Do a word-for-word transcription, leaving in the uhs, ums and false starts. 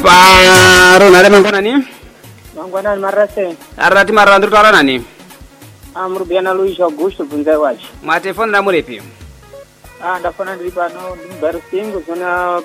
paro nare mangona ni mangona marase arati marandru tara nani amrubiana Luis Augusto bunzai wachi mate phone na murepi ah ndafana ndiri pano ndimbaru singo zona